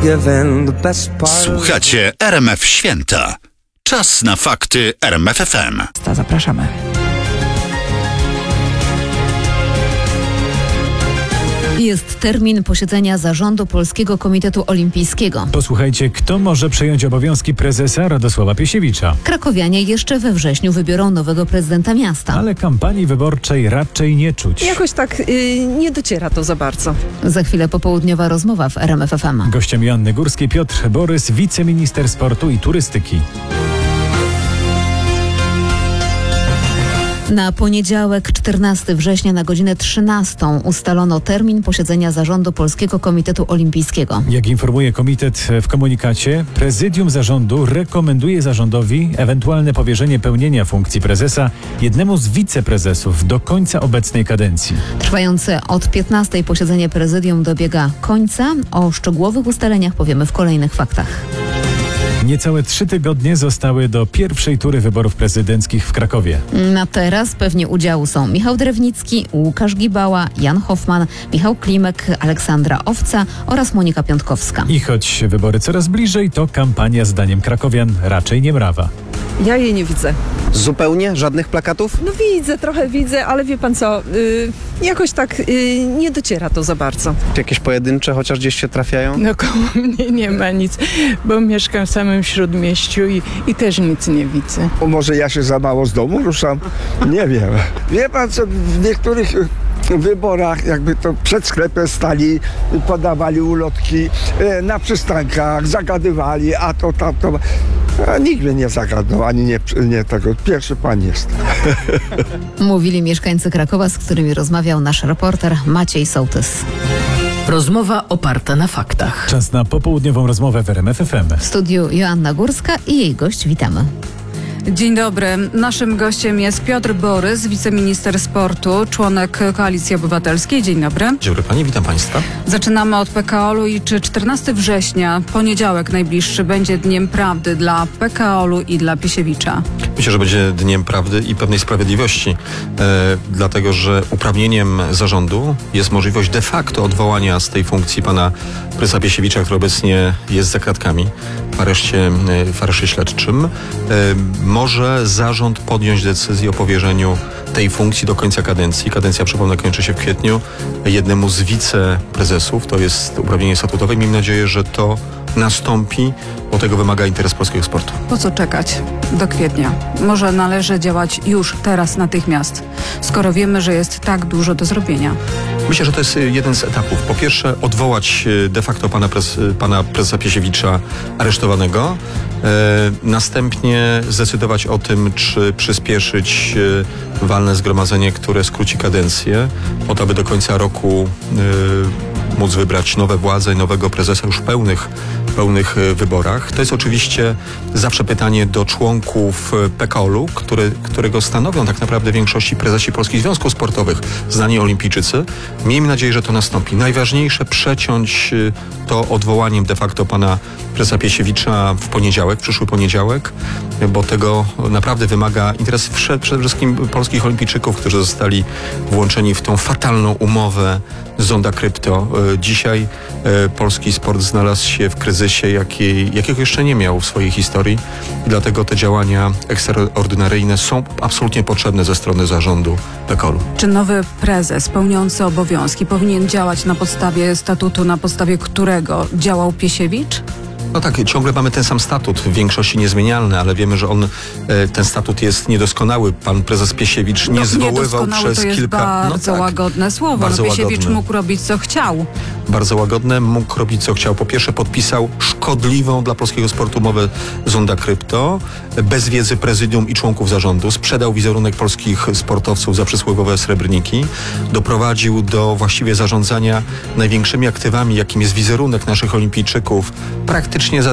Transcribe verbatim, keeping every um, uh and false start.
given the best part. Słuchacie R M F Święta. Czas na fakty R M F F M. Zapraszamy. Jest termin posiedzenia zarządu Polskiego Komitetu Olimpijskiego. Posłuchajcie, kto może przejąć obowiązki prezesa Radosława Piesiewicza. Krakowianie jeszcze we wrześniu wybiorą nowego prezydenta miasta. Ale kampanii wyborczej raczej nie czuć. Jakoś tak yy, nie dociera to za bardzo. Za chwilę popołudniowa rozmowa w R M F F M. Gościem Joanny Górskiej Piotr Borys, wiceminister sportu i turystyki. Na poniedziałek, czternastego września na godzinę trzynastą ustalono termin posiedzenia zarządu Polskiego Komitetu Olimpijskiego. Jak informuje komitet w komunikacie, prezydium zarządu rekomenduje zarządowi ewentualne powierzenie pełnienia funkcji prezesa jednemu z wiceprezesów do końca obecnej kadencji. Trwające od piętnastej posiedzenie prezydium dobiega końca. O szczegółowych ustaleniach powiemy w kolejnych faktach. Niecałe trzy tygodnie zostały do pierwszej tury wyborów prezydenckich w Krakowie. Na teraz pewni udziału są Michał Drewnicki, Łukasz Gibała, Jan Hoffman, Michał Klimek, Aleksandra Owca oraz Monika Piątkowska. I choć wybory coraz bliżej, to kampania zdaniem krakowian raczej nie mrawa. Ja jej nie widzę. Zupełnie? Żadnych plakatów? No widzę, trochę widzę, ale wie pan co, yy, jakoś tak yy, nie dociera to za bardzo. Jakieś pojedyncze chociaż gdzieś się trafiają? No koło mnie nie ma nic, bo mieszkam w samym Śródmieściu i, i też nic nie widzę. O, może ja się za mało z domu ruszam? Nie wiem. Wie pan co, w niektórych wyborach jakby to przed sklepem stali, podawali ulotki, na przystankach zagadywali, a to tamto. A nikt mnie nie zagadnął, ani nie, nie tego. Pierwszy pan jest. Mówili mieszkańcy Krakowa, z którymi rozmawiał nasz reporter Maciej Sołtys. Rozmowa oparta na faktach. Czas na popołudniową rozmowę w R M F F M. W studiu Joanna Górska i jej gość. Witamy. Dzień dobry. Naszym gościem jest Piotr Borys, wiceminister sportu, członek Koalicji Obywatelskiej. Dzień dobry. Dzień dobry pani, witam państwa. Zaczynamy od P K O L-u i czy czternastego września, poniedziałek najbliższy, będzie dniem prawdy dla P K O L-u i dla Piesiewicza? Myślę, że będzie dniem prawdy i pewnej sprawiedliwości, e, dlatego że uprawnieniem zarządu jest możliwość de facto odwołania z tej funkcji pana prezesa Piesiewicza, który obecnie jest za kratkami w areszcie, w areszcie śledczym. E, może zarząd podjąć decyzję o powierzeniu tej funkcji do końca kadencji. Kadencja, przypomnę, kończy się w kwietniu. Jednemu z wiceprezesów, to jest uprawnienie statutowe. Miejmy nadzieję, że to nastąpi, bo tego wymaga interes polskiego sportu. Po co czekać do kwietnia? Może należy działać już, teraz, natychmiast, skoro wiemy, że jest tak dużo do zrobienia. Myślę, że to jest jeden z etapów. Po pierwsze, odwołać de facto pana, prez, pana prezesa Piesiewicza aresztowanego. E, następnie zdecydować o tym, czy przyspieszyć e, walne zgromadzenie, które skróci kadencję, po to, aby do końca roku e, móc wybrać nowe władze i nowego prezesa już w pełnych, pełnych wyborach. To jest oczywiście zawsze pytanie do członków P K O L-u, który, którego stanowią tak naprawdę w większości prezesi Polskich Związków Sportowych, znani olimpijczycy. Miejmy nadzieję, że to nastąpi. Najważniejsze przeciąć to odwołaniem de facto pana prezesa Piesiewicza w poniedziałek, w przyszły poniedziałek, bo tego naprawdę wymaga interes przede wszystkim polskich olimpijczyków, którzy zostali włączeni w tą fatalną umowę Zonda Krypto. Dzisiaj polski sport znalazł się w kryzysie, jakiej, jakiego jeszcze nie miał w swojej historii. Dlatego te działania ekstraordynaryjne są absolutnie potrzebne ze strony zarządu P K O L-u. Czy nowy prezes pełniący obowiązki powinien działać na podstawie statutu, na podstawie którego działał Piesiewicz? No tak, ciągle mamy ten sam statut, w większości niezmienialny, ale wiemy, że on, ten statut jest niedoskonały. Pan prezes Piesiewicz nie no, zwoływał przez to jest kilka... bardzo no tak, łagodne słowo. bardzo No, Piesiewicz łagodne. mógł robić co chciał. Bardzo łagodne, mógł robić co chciał. Po pierwsze podpisał szkodliwą dla polskiego sportu umowę Zonda Krypto, bez wiedzy prezydium i członków zarządu, sprzedał wizerunek polskich sportowców za przysłowiowe srebrniki, doprowadził do właściwie zarządzania największymi aktywami, jakim jest wizerunek naszych olimpijczyków, praktycznie za